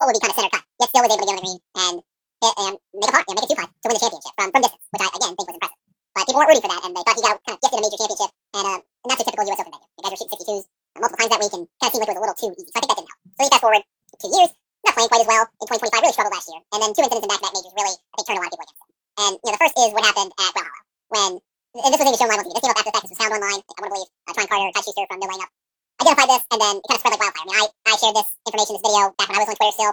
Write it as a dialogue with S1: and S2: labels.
S1: would be kind of center cut, yet still was able to get on the green and hit and make a par, make a 2 putt to win the championship from distance, which I again think was impressive. But people weren't rooting for that, and they thought he got kind of gifted a major championship, and not so typical U.S. Open venue. The guys were shooting 62s multiple times that week, and kind of seemed like it was a little too easy. So I think that didn't help. So you fast forward 2 years, not playing quite as well in 2025, really struggled last year, and then 2 incidents in back-to-back majors really, I think, turned a lot of people against him. And the first is what happened at Valhalla when, and this was even shown live on TV. This came up after the fact. This was found online. I want to believe Tron Carter, Ty Schuster from No Laying Up identified this, and then it kind of spread like wildfire. I mean, I shared this information, this video, back when I was on Twitter still,